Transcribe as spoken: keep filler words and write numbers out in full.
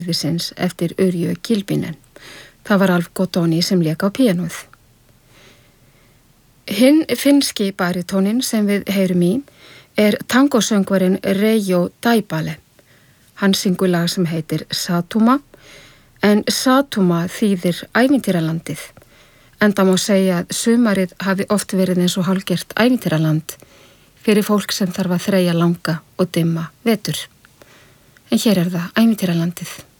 Sins eftir Yrjö Kilpinen. Það var Alf Gottoni sem lék á píanóið. Hinn finnski baritónin sem við heyrum í er tangosöngvarinn Reijo Taipale. Hann syngur lag sem heitir Satuma, en Satuma þýðir ævintýralandið. Enda má segja að sumarið hafi oft verið eins og hálfgert ævintýraland fyrir fólk sem þarf að þreyja langa og dimma vetur. En hér er það ævintýralandið.